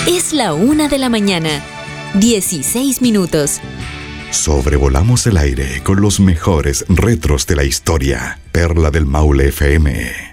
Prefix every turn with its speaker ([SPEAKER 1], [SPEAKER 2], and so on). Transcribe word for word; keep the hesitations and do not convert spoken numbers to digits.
[SPEAKER 1] Es la una de la mañana, dieciséis minutos.
[SPEAKER 2] Sobrevolamos el aire con los mejores retros de la historia. Perla del Maule F M.